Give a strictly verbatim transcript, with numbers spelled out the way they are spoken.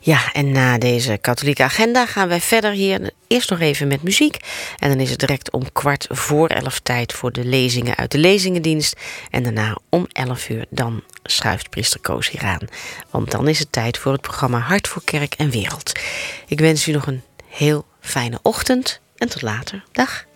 Ja, en na deze katholieke agenda gaan wij verder hier. Eerst nog even met muziek. En dan is het direct om kwart voor elf tijd voor de lezingen uit de lezingendienst. En daarna om elf uur dan schuift priester Koos hier aan. Want dan is het tijd voor het programma Hart voor Kerk en Wereld. Ik wens u nog een heel fijne ochtend en tot later. Dag.